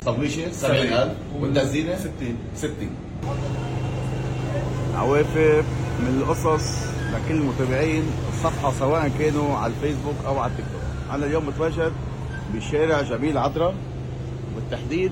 طبيشه 70000 والتزيينه 60. عوافر من القصص لكل المتابعين الصفحه سواء كانوا على الفيسبوك او على التيك توك. انا اليوم متواجد بشارع جميل عذرا، بالتحديد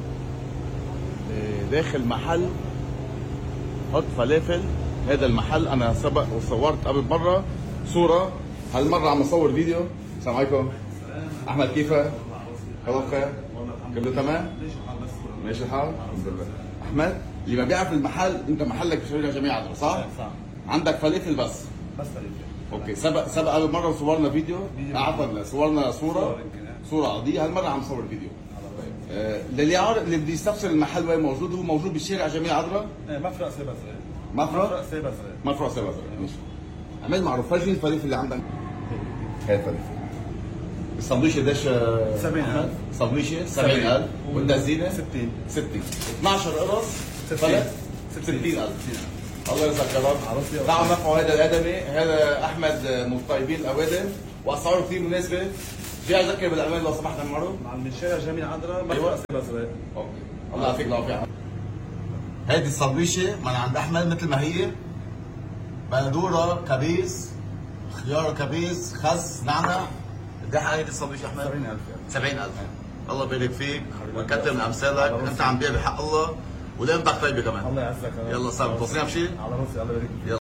داخل محل حط فلافل. هذا المحل انا سبق وصورت قبل مره صوره، هالمره عم اصور فيديو. السلام عليكم. احمد كيفك؟ كله بخير؟ كله تمام؟ ماشي الحال؟ الحمد لله. احمد اللي ما بيعرف المحل، انت محلك بشارع جميل عذرا صح؟ صح. عندك فلافل بس فلافل. اوكي. سبق قبل مره وصورنا فيديو، عفوا صورنا صوره عاديه. هالمره عم صور فيديو. اللي يعرف، اللي بده يستفسر المحل وين موجود، هو موجود بشارع جميل عذرا. مفرق سيبازرق. مفرق سيبازرق. ماشي. عمل معروف. فرجي الفلافل اللي عندك. هاي الفلافل. السندويشه قديش؟ 70,000. سندويشه 70,000 والتزيينه 60. 12 قرص فلت 60,000. الله يرزقك يا رب. تعالوا نرفعوا هذا الادمي. هذا احمد من طيبين الاوادم واسعاره كثير مناسبه. في اذكر بالامان لو سمحت عمرو. من شارع جميل عذرا مفرق سيبازرق. اوكي. الله يعطيك العافيه. هذه السندويشه من عند احمد مثل ما هي، بندوره كبيس، خيار كبيس، خس، نعنع. قد ايه هيدي السندويشه احمد؟ 70,000. 70,000. الله يبارك فيك ويكثر من امثالك. انت عم بيع بحق الله ولقيمتك طيبه كمان. الله يعزك. يلا صار توصينا بشيء؟ على راسي. الله يبارك فيك.